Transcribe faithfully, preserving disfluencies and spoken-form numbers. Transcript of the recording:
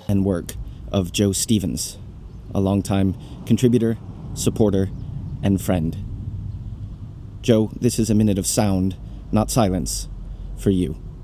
and work of Joe Stevens, a longtime contributor, supporter, and friend. Joe, this is a minute of sound, not silence, for you.